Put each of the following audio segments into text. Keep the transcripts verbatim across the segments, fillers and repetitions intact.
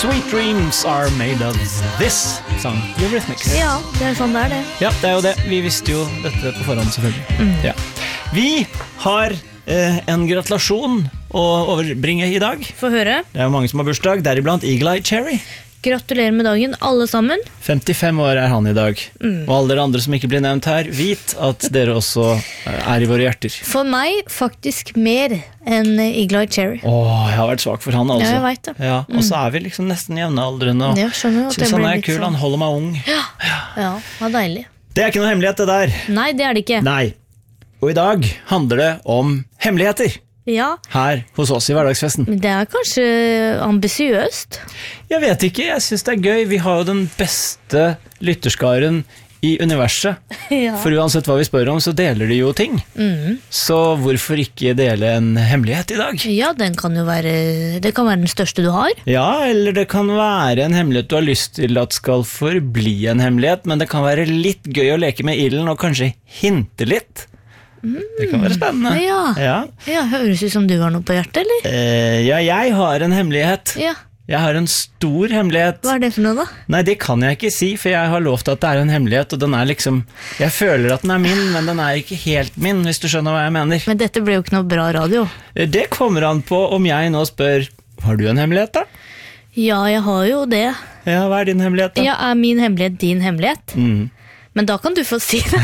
Sweet dreams are made of this, sang Eurythmics. Ja, det er sånn det er det. Ja, det er jo det. Vi visste jo dette på forhånd, selvfølgelig. Mm. Ja. Vi har eh, en gratulasjon å overbringe i dag. Få høre. Det er jo mange som har bursdag, deriblant Eagle Eye Cherry. Gratulerer med dagen, alle sammen. femtifem år er han i dag. Mm. Og alle dere andre som ikke blir nevnt her, vit at dere også er i våre hjerter. For meg faktisk mer enn Eagle Eye Cherry. Åh, jeg har vært svak for han altså. Ja, jeg vet det. Ja, og så er vi liksom nesten jevnealdrende, og Ja, skjønner at det synes han blir er litt kul, sånn. han holder meg ung. Ja, ja, det var deilig. Det er ikke noe hemmelighet det der. Nei, det er det ikke. Nei. Og i dag handler det om hemmeligheter. Ja, Her hos oss i hverdagsfesten. men det er kanskje ambisiøst. Jeg vet ikke, jeg synes det er gøy. Vi har jo den beste lytterskaren i universet. Ja. For uansett hva vi spør om, så deler de jo ting. Mm. Så hvorfor ikke dele en hemmelighet i dag? Ja, den kan jo være, det kan være den største du har. Ja, eller det kan være en hemmelighet du har lyst til at skal forbli en hemmelighet, men det kan være litt gøy å leke med ilden og kanskje hinte litt. Det kan være spennende. Ja. Ja. Ja, høres ut som du har noe på hjertet, eller? Eh, ja, jeg har en hemmelighet. Ja, Jeg har en stor hemmelighet. hva er det for noe da? Nei, det kan jeg ikke si, for jeg har lovt at det er en hemmelighet, og den er liksom, jeg føler at den er min, men den er ikke helt min, hvis du skjønner hva jeg mener. Men dette ble jo ikke noe bra radio. Eh, Det kommer an på om jeg nå spør, har du en hemmelighet da? Ja, jeg har jo det. Ja, hva er din hemmelighet da? Ja, er min hemmelighet din hemmelighet? Mm. Men da kan du få si det.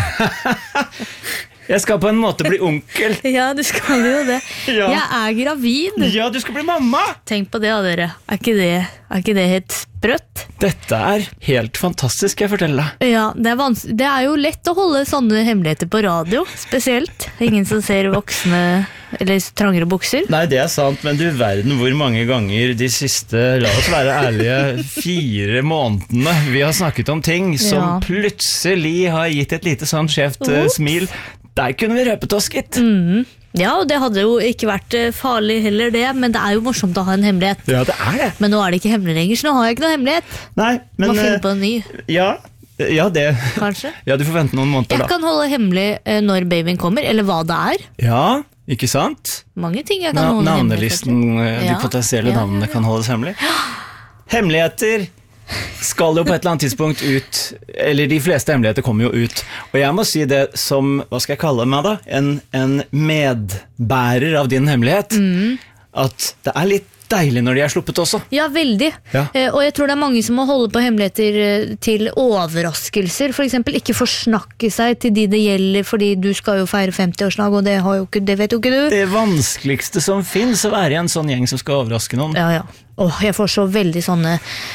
Jeg skal på en måte bli onkel. Ja, du skal jo det. Ja. Jeg er gravid. Ja, du skal bli mamma! Tenk på det, da, dere. Er ikke det, er ikke det helt sprøtt? Dette er helt fantastisk, jeg forteller deg. Ja, det er, vans- det er jo lett å holde sånne hemmeligheter på radio, spesielt. Ingen som ser voksne, eller trangere bukser. Nei, det er sant, men du verden hvor mange ganger de siste, la oss være ærlige, fire månedene vi har snakket om ting som Ja. plutselig har gitt et lite sånn skjevt eh, Ops. smil. Der kunne vi røpet oss, gitt. Mm. Ja, og det hadde jo ikke vært eh, farlig heller det, men det er jo morsomt å ha en hemmelighet. Ja, det er det. Men nå er det ikke hemmelig lenger, så nå har jeg ikke noe hemmelighet. Nei, men... Må finne eh, på en ny, Ja, ja, det... kanskje. Ja, du får vente noen måneder Jeg da. kan holde hemmelig eh, når babyen kommer, eller hva det er. Ja, ikke sant? Mange ting jeg kan Na holde hemmelig. navnelisten, eh, de Ja. potensielle Ja, ja, navnene ja. kan holdes hemmelig. Hemmeligheter skal jo på et eller annet tidspunkt ut, eller de fleste hemmeligheter kommer jo ut. Og jeg må si det som, hva skal jeg kalle meg da? En, en medbærer av din hemmelighet. Mm. At det er litt deilig når de er sluppet også. Ja, veldig. Ja. Eh, og jeg tror det er mange som må holde på hemmeligheter eh, til overraskelser. For eksempel ikke forsnakke seg til de det gjelder, fordi du skal jo feire femti-årslag, og det, har jo ikke, det vet jo ikke du. Det vanskeligste som finnes, å være i en sånn gjeng som skal overraske noen. Ja, ja. Åh, jeg får så veldig sånne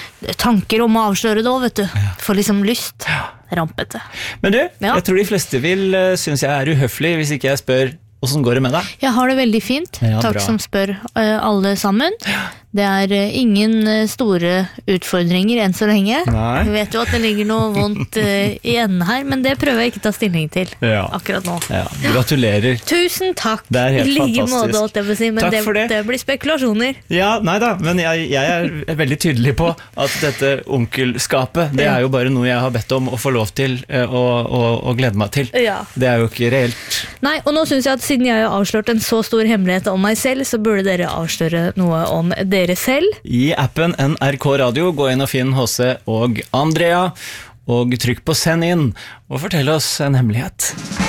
tanker om å avsløre det også, vet du. Får liksom lyst. Rampete. Men du, Ja. jeg tror de fleste vil uh, synes jeg er uhøflig hvis ikke jeg spør hvordan går det med deg? Jeg har det veldig fint. Ja, Takk bra. som spør eh, alle sammen. Det er eh, ingen eh, store utfordringer enn så lenge. Nei. Jeg vet jo at det ligger noe vondt eh, i enden her, men det prøver jeg ikke å ta stilling til Ja. akkurat nå. Ja, gratulerer. Tusen takk. Det er helt I like fantastisk. måte, holdt jeg på å si, men Takk det, for det. det blir spekulasjoner. Ja, nei da, men jeg, jeg er veldig tydelig på at dette onkelskapet, det er jo bare noe jeg har bedt om å få lov til eh, å, å, å glede meg til. Ja. Det er jo ikke reelt. Nei, og nå synes jeg at siden jeg har avslørt en så stor hemmelighet om meg selv, så burde dere avsløre noe om dere selv. I appen N R K Radio, gå inn og finn H C og Andrea, og trykk på send inn, og fortell oss en hemmelighet.